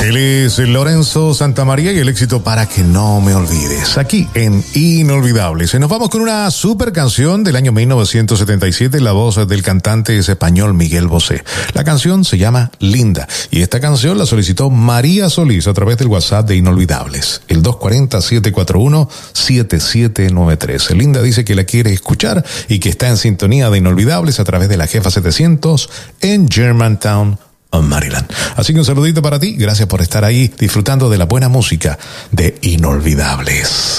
Él es Lorenzo Santamaría y el éxito Para que no me olvides, aquí en Inolvidables. Y nos vamos con una super canción del año 1977, la voz del cantante español Miguel Bosé. La canción se llama Linda y esta canción la solicitó María Solís a través del WhatsApp de Inolvidables, el 240-741-7793. Linda dice que la quiere escuchar y que está en sintonía de Inolvidables a través de la Jefa 700 en Germantown, Maryland. Así que un saludito para ti, gracias por estar ahí disfrutando de la buena música de Inolvidables.